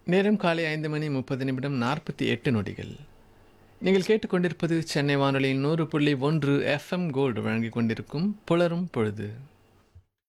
நேரம் காலை 5:30 48 நொடிகள். நீங்கள் கேட்டுக்கொண்டிருப்பது சென்னை வானொலியின் 100.1 எஃப்எம் கோல்டு வழங்கிக் கொண்டிருக்கும் புலரும் பொழுது.